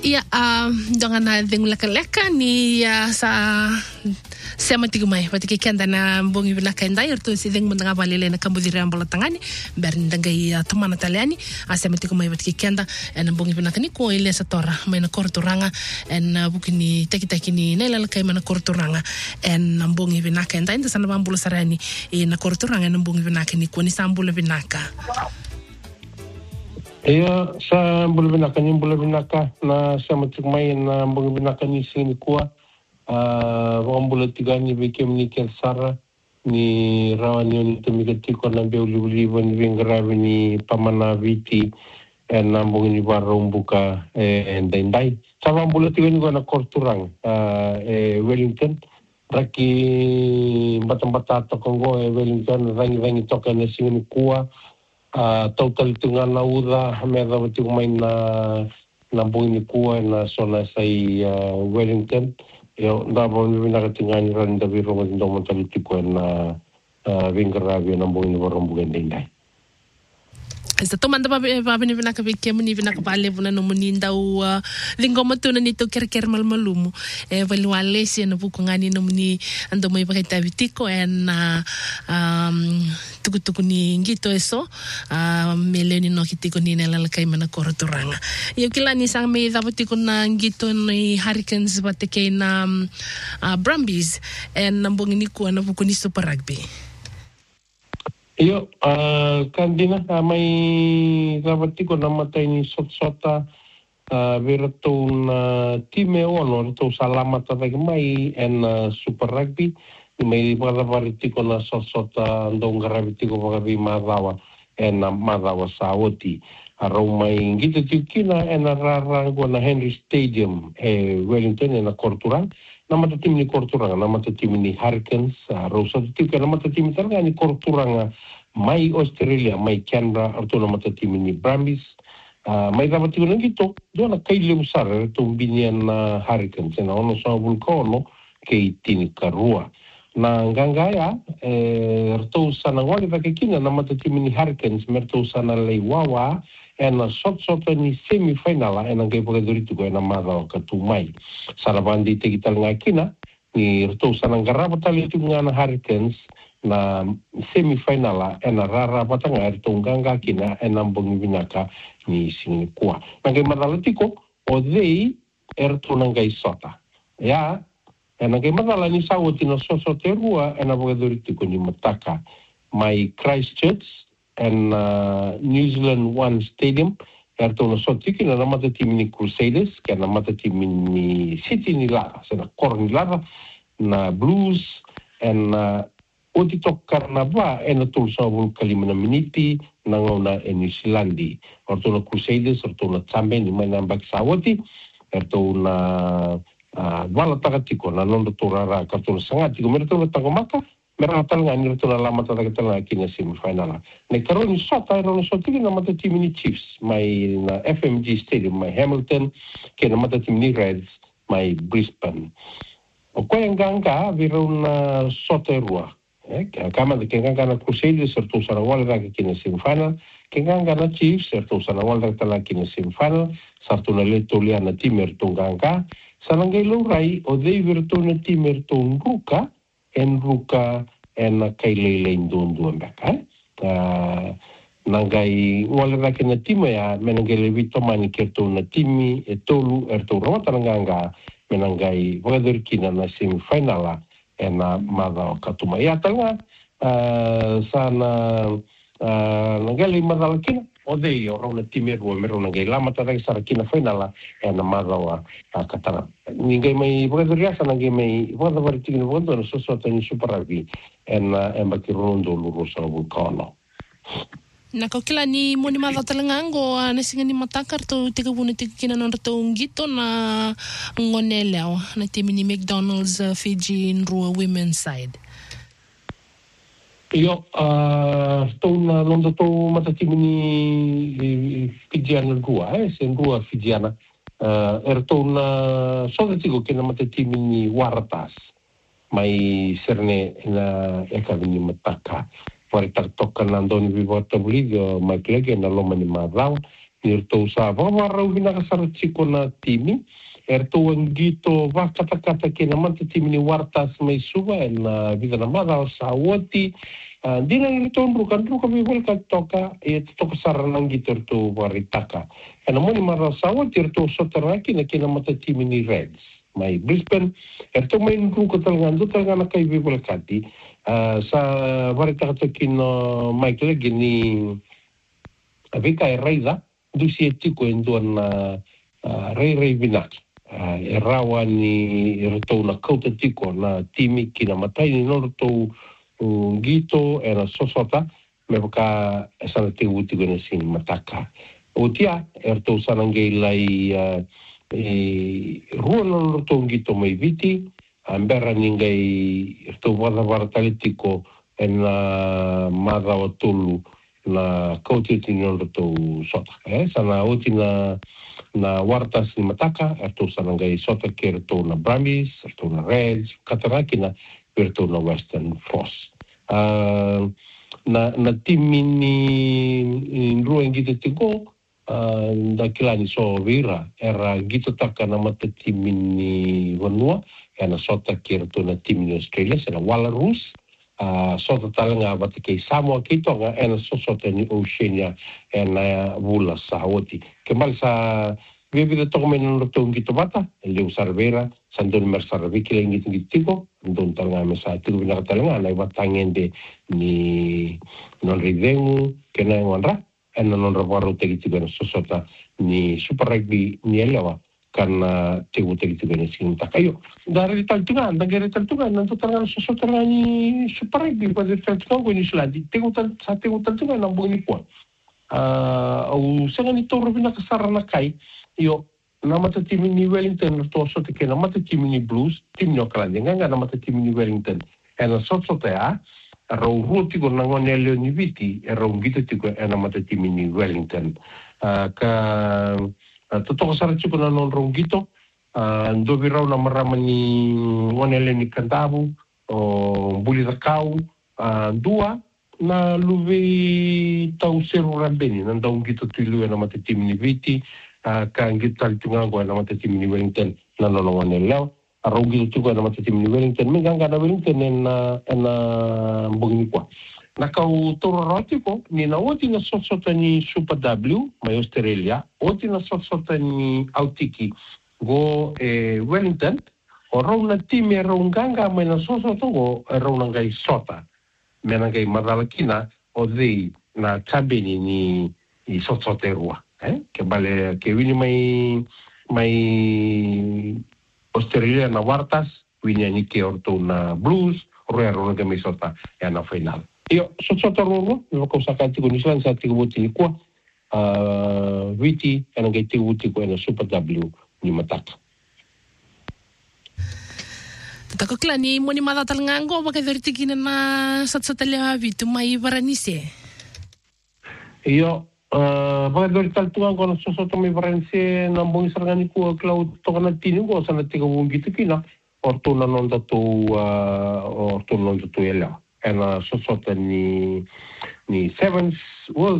Ia, dongana deng leka-leka ni sa sema tigu mai patike kenda na mbongi vina kenda irtu si deng mundanga balele na kambudiri ambola tangani ber ndangai tamana taliani sema tigu mai patike kenda en mbongi vina kani ko ile satora mai na korturanga en bukini taki ni nela kai mana korturanga en mbongi vina kenda inda sana bambula sarani na korturanga en mbongi vina kani ko ni sambula vinaka. Ia sa mbula binaka na sama tikmai na mbula binaka ni sini kuah mbula tigani bekem ni kelsara ni rawani ni temikatiko na beuli ni vengaravi ni pamana viti na mbula ni barumbuka ndai sama mbula tigani ko na korturang Wellington raki batang-batang tokongo Wellington rangi toka na sini kuah total tunga na uda meda wati kumain na bungi kuwa na sona sai Wellington yo ndabo ni na tinga ni ran da biro ng ndo mentality ko na vingarabi na bungi warong bugandai. Sa tomanda ba ni vinaka bikem ni vinaka pale vuna no muninda u lingoma tuna ni to kerker malmalumu valuale si na buku ngani no muni ando mai bakita vitiko en tuku ni ngito eso meleni no kitiko ni nela kai mana korturanga yo kila ni sang me davutiko na ngito ni Hurricanes bateke na Brumbies en nambongi ni ko na buku ni Super Rugby. Iyo, kandina may rabatiko na matay ni sot-sota virato na time ono, rito salamat at may and Super Rugby, may rabatiko na sot-sota andong rabatiko magabi madawa and madawa sa oti. Araw may ngito tikina and nararango na Henry Stadium Wellington na Korturang. Namatatim ni Korturanga, namatatim ni Hurricanes, Rosa Tika, namatatim talaga ni Korturanga, may Australia, may Canberra, arto namatatim ni Brumbies, may dapat ko lang ito, doon na kay Limsar, itong binyan na Hurricanes, na ono sa vulkano, kay Tinikarua. Na gangaya, arto sa nangwali takikina, namatatim ni Hurricanes, merto sa nalaywawa, en sot-sota ni semifinal en ang kaipagadurito ko en amada o katumay. Saraban di tigital nga kina, ni rito sa nang garabatal ito nga na Hurricanes na semifinal en rarabata nga rito nga kina en ang binaka ni Singapore. Nang kaimadalati ko, o they erto nang sota. Ya, en ang kaimadala ni sawati na sosoterua en ang pagadurito ko ni Mataka. May Christchurch, and New Zealand One Stadium erto na sotiki na namata tim ni Crusaders kaya namata tim ni City ni Lara sa na Core ni Lara na Blues and Otitok Karnava na tulsa bul kalima na miniti nangona New Zealandi erto na Crusaders erto na Tsambe ni may nambag sawati erto na wala takatiko na nondo turara karto na sangatiko merto na tangomaka merang talanga ni rito na lama talaga kina semifinal. Nagkaroon ni sota, ron sotiki na matatim ni Chiefs, may na FMG Stadium, may Hamilton, kaya na matatim ni Reds, may Brisbane. O kaya gangga, viron na sota erua. Kama kaya gangga na Crusaders, erto sa nawal na kina semifinal, kaya gangga na Chiefs, erto sa nawal na talaga kina semifinal, sarto na leto liya na team erto gangga, sa nanggay luray, o they virto na team erto Ruka, en Ruka en kailelain doon baka nangai wala na kina tima ya menangai levito mani kerto na timi etolu erto rota nanganga menangai whether kina na semifinal en mada katuma ya tanga sana nangai mada kina ode yo na timi ro mero nangai lama tara sara kina final en mada katara ningai mai whether ya sana ningai mai whether tigin whether so ni Super Rugby en bakirondo luru sa vulkano. Nakakila ni mo ni mata talangango nasinga ni matakar to tiga buna tiga kinanon to ngito na ngonelao na timi ni McDonald's Fiji in Rua women's side. Yo, to na londo to matatim ni Fijiana Rua, sen Rua Fijiana. Erto na sodetigo kina matatim ni Waratahs. May serne na ekabini mataka. Pare tartokan nandoni bibota buligo may klege na loma ni Madaw nirtou sa vavarau vinakasaratsiko na timi ertou angito vakatakata kena manta timi ni wartas mai suva na vida na mada sa woti dina nirtou ruka bibol toka toka sarang gitu ertou waritaka ena moni mara sa woti ertou sotaraki na kena manta timi ni Reds mai Brisbane ertou mai ruka talanga kai bibol kati sa waritaka kino Michael gini avika Reida dusi etiko enduan rei vinaki rawa ni ertou na kauta tiko na timi kina matai ni nortou gito era sosota me baka sana tegu tiko na sin mataka utia ertou sanangei lai ruan nortou gito mai viti ambera ningai ertou wada talitiko ena madawa tulu na kauti ni nortou sota sana uti na wartas ni mataka ertou sanangai sota ke ertou na Brumbies ertou na Reds kataraki na ertou na Western Force na timi ni rua ngita tigo da kilani so vira era ngita taka na mata timi ni Vanua na sota ke ertou na timi ni Australia sana Wallaroos sota talanga batike Samoa kitonga ena sosota ni Oceania ena vula sa oti kembali sa vivi de toko mena no tong gitu bata leu sarvera sandon mersar vikile ngit ngitiko ndon talanga mesa tigo bina talanga na batangende ni non ridengu kena ngondra ena non rabaru tegiti bena sosota ni Super Rugby ni elewa karena tegu tegiti bena sinta kayo dari taltungan nanto talanga sosota ni Super Rugby pada taltungan ko ni Islandi tegu taltungan nang bungi po au sanga ni toro bina kasarana kai yo namata timi ni Wellington to so te kena mata timi ni Blues timi no Auckland nga namata timi ni Wellington ena so te a ro ruti ko nangonele ni viti ro ngito tiko ena mata timi ni Wellington ka to sara tiko na non rongito ndo virau na marama ni ngonele ni Kantabu o Buli da Kau dua na luvi tau seru rambeni na ndau ngito tilu ena mata timi ni viti ka ngita tunga ko na mata timi ni Wellington na no ngonele arungi tuko na mata timi ni Wellington menganga na Wellington na mbogini kwa na kau toro rotiko ni na oti na sosota ni Super W mai Australia oti na sosota ni Autiki go Wellington o rona timi ronganga mai na sosota go rona ngai sota mena ngai madalakina o dei na tabeni ni sosota rua ke bale ke wini mai Australia na wartas winya ni ke orto na Blues ro ga misota ya na final io sota ro no ko sakati ko ni san sa ti buti ni kwa viti ana ga ti buti ko na Super W ni mataka Tako klani moni mata talngango baka vertikina na satsatalea vitu mai varanise io baka dorital tunga ko na sosota mai varanise na bongi sarangani ko cloud to kana tini ko sana tiga wongi tikina orto na nonda to ela ana sosota ni Sevens World